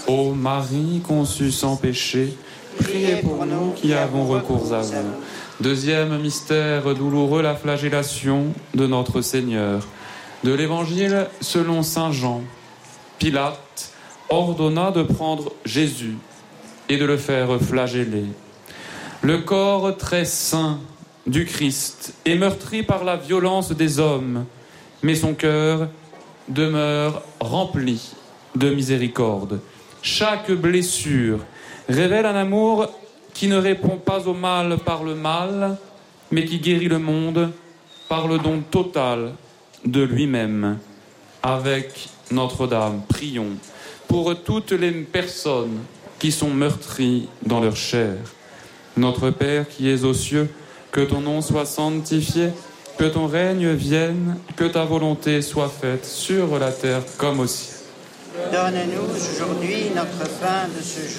Ô Marie conçue sans péché, priez pour nous qui avons recours à vous. Deuxième mystère douloureux, la flagellation de notre Seigneur. De l'Évangile selon saint Jean. Pilate ordonna de prendre Jésus et de le faire flageller. Le corps très saint du Christ est meurtri par la violence des hommes, mais son cœur demeure rempli de miséricorde. Chaque blessure révèle un amour qui ne répond pas au mal par le mal, mais qui guérit le monde par le don total de lui-même. Avec Notre-Dame, prions pour toutes les personnes qui sont meurtries dans leur chair. Notre Père qui es aux cieux, que ton nom soit sanctifié, que ton règne vienne, que ta volonté soit faite sur la terre comme au ciel. Donne-nous aujourd'hui notre pain de ce jour.